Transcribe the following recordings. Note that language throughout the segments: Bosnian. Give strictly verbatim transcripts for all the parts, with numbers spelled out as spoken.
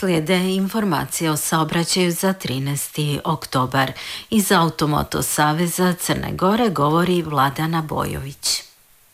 Slijede informacije o saobraćaju za trinaesti oktobar. Iz Automoto Saveza Crne Gore govori Vladana Bojović.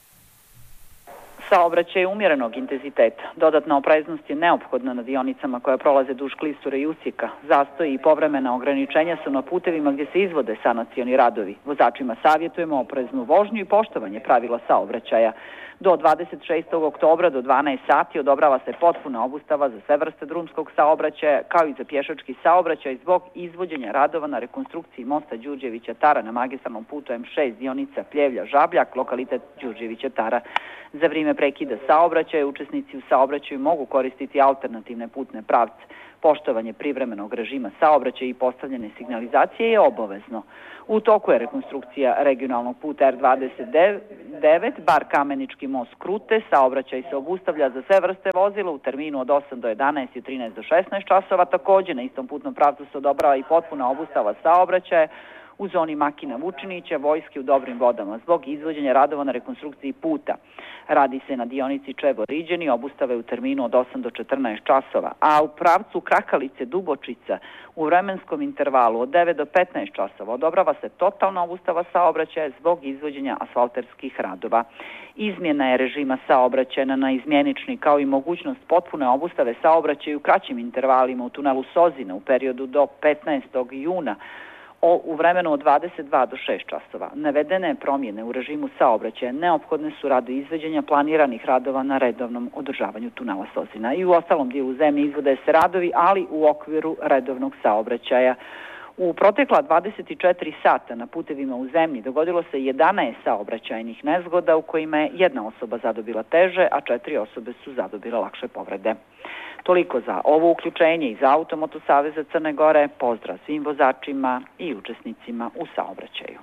Saobraćaj umjerenog intenziteta. Dodatna opreznost je neophodna na dionicama koje prolaze duž klisure i usjeka. Zastoji i povremena ograničenja su na putevima gdje se izvode sanacioni radovi. Vozačima savjetujemo opreznu vožnju i poštovanje pravila saobraćaja. Do dvadeset šestog oktobra do dvanaest sati odobrava se potpuna obustava za sve vrste drumskog saobraćaja, kao i za pješački saobraćaj zbog izvođenja radova na rekonstrukciji mosta Đurđevića Tara na magistralnom putu M šest dionica Pljevlja-Žabljak, lokalitet Đurđevića Tara. Za vrijeme prekida saobraćaja učesnici u saobraćaju mogu koristiti alternativne putne pravce. Poštovanje privremenog režima saobraćaja i postavljene signalizacije je obavezno. U toku je rekonstrukcija regionalnog puta R dvadeset devet, bar Kamenički most Krute. Saobraćaj se obustavlja za sve vrste vozila u terminu od osam do jedanaest i trinaest do šesnaest časova. Također na istom putnom pravcu se odobrava i potpuna obustava saobraćaja u zoni Makina Vučinića, Vojske u Dobrim vodama, zbog izvođenja radova na rekonstrukciji puta. Radi se na dionici Čevo-Riđeni, obustave u terminu od osam do četrnaest časova, a u pravcu Krakalice-Dubočica u vremenskom intervalu od devet do petnaest časova odobrava se totalna obustava saobraćaja zbog izvođenja asfalterskih radova. Izmjena je režima saobraćaja na izmjenični, kao i mogućnost potpune obustave saobraćaja u kraćim intervalima u tunelu Sozina u periodu do petnaestog juna, O, u vremenu od dvadeset dva do šest časova. Navedene promjene u režimu saobraćaja neophodne su radi izvođenja planiranih radova na redovnom održavanju tunela Sozina. I u ostalom dijelu zemlje izvode se radovi, ali u okviru redovnog saobraćaja. U protekla dvadeset četiri sata na putevima u zemlji dogodilo se jedanaest saobraćajnih nezgoda u kojima je jedna osoba zadobila teže, a četiri osobe su zadobile lakše povrede. Toliko za ovo uključenje iz Automoto Saveza Crne Gore. Pozdrav svim vozačima i učesnicima u saobraćaju.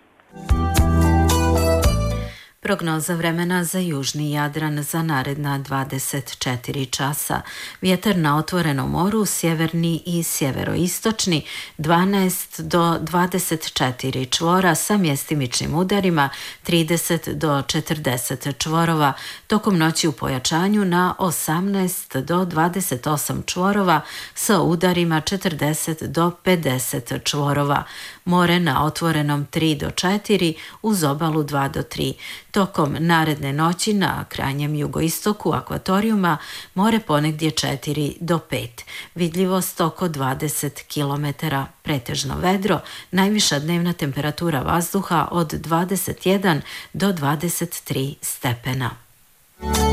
Prognoza vremena za južni Jadran za naredna dvadeset četiri časa. Vjetar na otvorenom moru, sjeverni i sjeveroistočni, dvanaest do dvadeset četiri čvora sa mjestimičnim udarima, trideset do četrdeset čvorova. Tokom noći u pojačanju na osamnaest do dvadeset osam čvorova sa udarima četrdeset do pedeset čvorova. More na otvorenom tri do četiri, uz obalu dva do tri. Tokom naredne noći na krajnjem jugoistoku akvatorijuma more ponegdje četiri do pet. Vidljivost oko dvadeset kilometara, pretežno vedro, najviša dnevna temperatura vazduha od dvadeset jedan do dvadeset tri stepena.